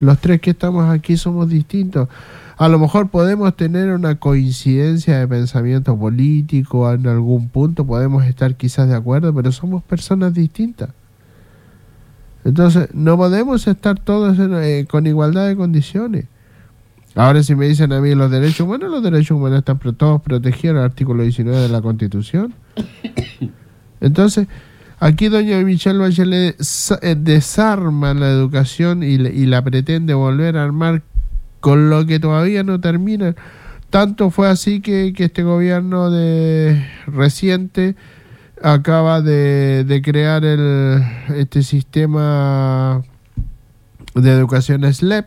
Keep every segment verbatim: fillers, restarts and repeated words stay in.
Los tres que estamos aquí somos distintos. A lo mejor podemos tener una coincidencia de pensamiento político en algún punto, podemos estar quizás de acuerdo, pero somos personas distintas. Entonces, no podemos estar todos en, eh, con igualdad de condiciones. Ahora, si me dicen a mí los derechos humanos, los derechos humanos están pro- todos protegidos en el artículo diecinueve de la Constitución. Entonces, aquí doña Michelle Bachelet eh, desarma la educación y, le, y la pretende volver a armar con lo que todavía no termina. Tanto fue así que, que este gobierno de reciente acaba de, de crear el, este sistema de educación S L E P.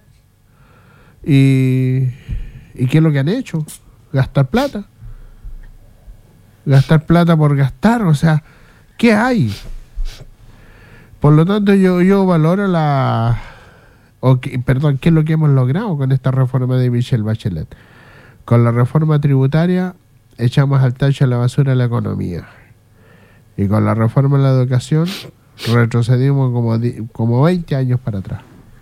Y, ¿Y qué es lo que han hecho? Gastar plata. Gastar plata por gastar. O sea, ¿qué hay? Por lo tanto, yo, yo valoro la... O que, perdón, ¿qué es lo que hemos logrado con esta reforma de Michelle Bachelet? Con la reforma tributaria echamos al tacho a la basura la economía. Y con la reforma de la educación retrocedimos como, como veinte años para atrás.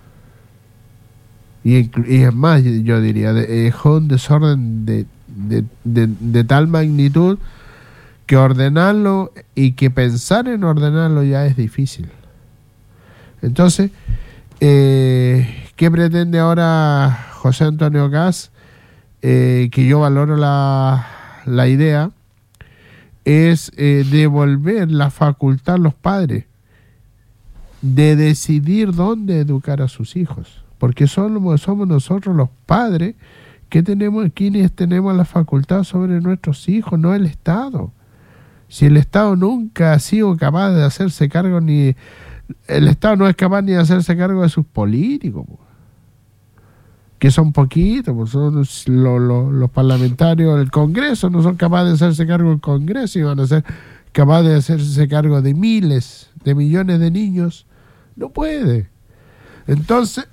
Y, y es más, yo diría, dejó un desorden de, de, de, de tal magnitud que ordenarlo y que pensar en ordenarlo ya es difícil. Entonces, eh, ¿qué pretende ahora José Antonio Kast? Eh, que yo valoro la, la idea, es eh, devolver la facultad a los padres de decidir dónde educar a sus hijos. Porque somos, somos nosotros los padres que tenemos, quienes tenemos la facultad sobre nuestros hijos, no el Estado. Si el Estado nunca ha sido capaz de hacerse cargo, ni el Estado no es capaz ni de hacerse cargo de sus políticos, que son poquitos, pues son los, los, los parlamentarios del Congreso, no son capaces de hacerse cargo del Congreso y van a ser capaces de hacerse cargo de miles, de millones de niños. No puede. Entonces,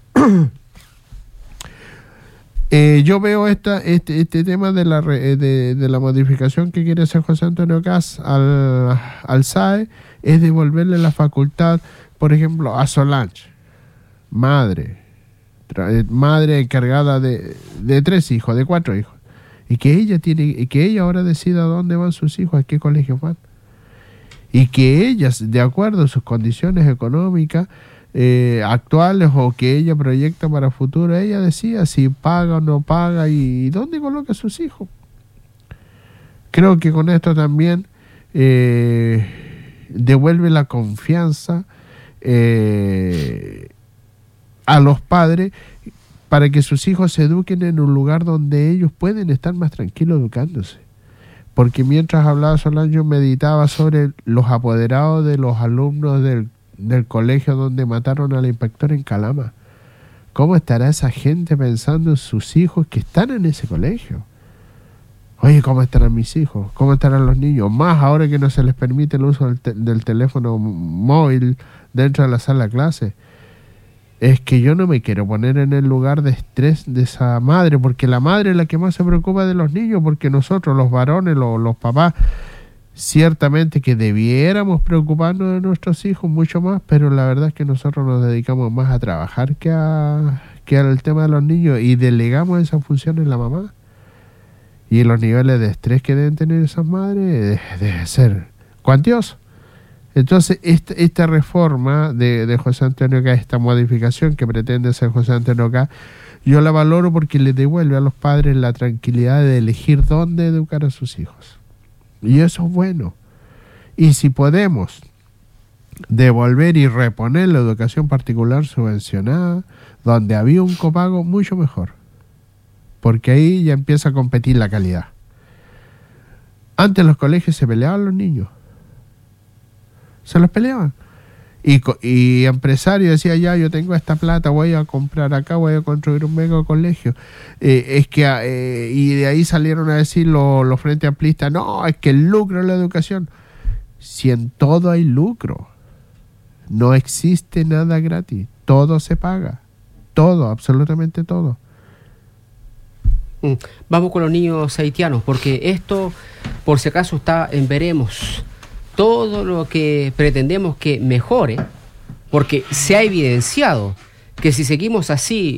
eh, yo veo esta, este, este tema de la, re, de, de la modificación que quiere hacer José Antonio Kast al, al S A E, es devolverle la facultad, por ejemplo, a Solange, madre, tra, madre encargada de, de tres hijos, de cuatro hijos, y que ella tiene, que ella ahora decida dónde van sus hijos, a qué colegios van, y que ellas, de acuerdo a sus condiciones económicas Eh, actuales o que ella proyecta para futuro, ella decía si paga o no paga y, y dónde coloca a sus hijos. Creo que con esto también eh, devuelve la confianza eh, a los padres para que sus hijos se eduquen en un lugar donde ellos pueden estar más tranquilos educándose. Porque mientras hablaba Solange, yo meditaba sobre los apoderados de los alumnos del del colegio donde mataron al inspector en Calama. ¿Cómo estará esa gente pensando en sus hijos que están en ese colegio? Oye, ¿cómo estarán mis hijos? ¿Cómo estarán los niños? Más ahora que no se les permite el uso del, te- del teléfono móvil dentro de la sala de clase. Es que yo no me quiero poner en el lugar de estrés de esa madre, porque la madre es la que más se preocupa de los niños, porque nosotros, los varones, los, los papás, ciertamente que debiéramos preocuparnos de nuestros hijos mucho más, pero la verdad es que nosotros nos dedicamos más a trabajar que a que al tema de los niños y delegamos esa función en la mamá. Y los niveles de estrés que deben tener esas madres deben ser cuantiosos. Entonces, esta, esta reforma de, de José Antonio Kast, esta modificación que pretende hacer José Antonio Kast, yo la valoro porque le devuelve a los padres la tranquilidad de elegir dónde educar a sus hijos. Y eso es bueno. Y si podemos devolver y reponer la educación particular subvencionada, donde había un copago, mucho mejor. Porque ahí ya empieza a competir la calidad. Antes los colegios se peleaban los niños. Se los peleaban. Y, y empresario decía, ya, yo tengo esta plata, voy a comprar acá, voy a construir un mega colegio. Eh, es que eh, y de ahí salieron a decir los, los frentes amplistas, no, es que el lucro es la educación. Si en todo hay lucro, no existe nada gratis, todo se paga, todo, absolutamente todo. Vamos con los niños haitianos, porque esto, por si acaso, está en veremos. Todo lo que pretendemos que mejore, porque se ha evidenciado que si seguimos así